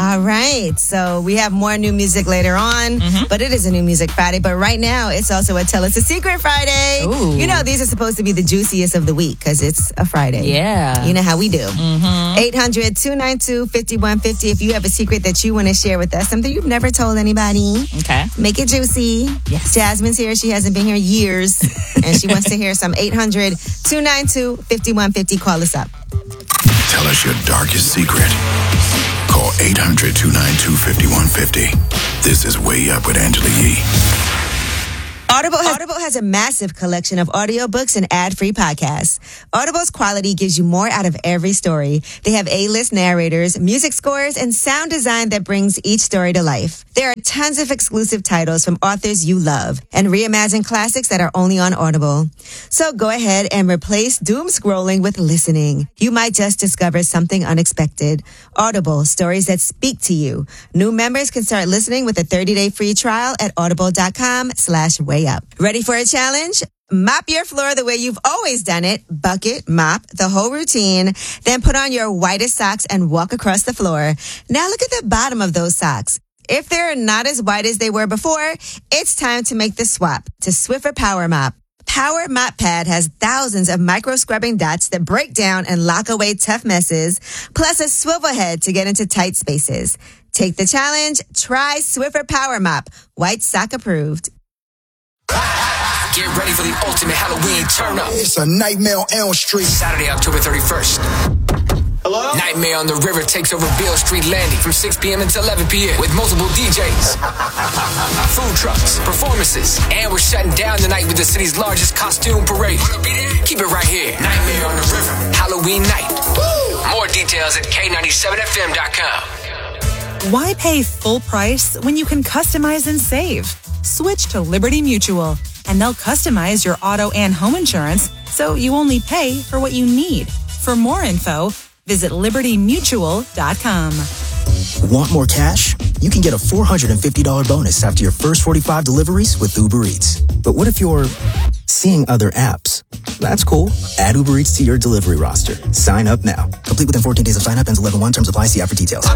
All right. So we have more new music later on, but it is a new music Friday. But right now, it's also a Tell Us a Secret Friday. Ooh. You know, these are supposed to be the juiciest of the week because it's a Friday. Yeah. You know how we do. 800-292-5150. If you have a secret that you want to share with us, something you've never told anybody. Okay. Make it juicy. Yes. Jasmine's here. She hasn't been here years. And she wants to hear some 800-292-5150. Call us up. Tell us your darkest secret. Call 800-292-5150. This is Way Up with Angela Yee. Audible has a massive collection of audiobooks and ad-free podcasts. Audible's quality gives you more out of every story. They have A-list narrators, music scores, and sound design that brings each story to life. There are tons of exclusive titles from authors you love and reimagine classics that are only on Audible. So go ahead and replace doom scrolling with listening. You might just discover something unexpected. Audible, stories that speak to you. New members can start listening with a 30-day free trial at audible.com/wayup. Ready for a challenge? Mop your floor the way you've always done it. Bucket, mop, the whole routine. Then put on your whitest socks and walk across the floor. Now look at the bottom of those socks. If they're not as white as they were before, it's time to make the swap to Swiffer Power Mop. Power Mop Pad has thousands of micro scrubbing dots that break down and lock away tough messes, plus a swivel head to get into tight spaces. Take the challenge. Try Swiffer Power Mop. White sock approved. Get ready for the ultimate Halloween turn up. It's a Nightmare on Elm Street. Saturday, October 31st. Hello? Nightmare on the River takes over Beale Street Landing from 6 p.m. until 11 p.m. with multiple DJs, food trucks, performances, and we're shutting down the night with the city's largest costume parade. Keep it right here. Nightmare on the River, Halloween night. Woo! More details at K97FM.com. Why pay full price when you can customize and save? Switch to Liberty Mutual, and they'll customize your auto and home insurance so you only pay for what you need. For more info, visit libertymutual.com. Want more cash? You can get a $450 bonus after your first 45 deliveries with Uber Eats. But what if you're seeing other apps? That's cool. Add Uber Eats to your delivery roster. Sign up now. Complete within 14 days of sign up. Ends 11/1. Terms apply. See app for details.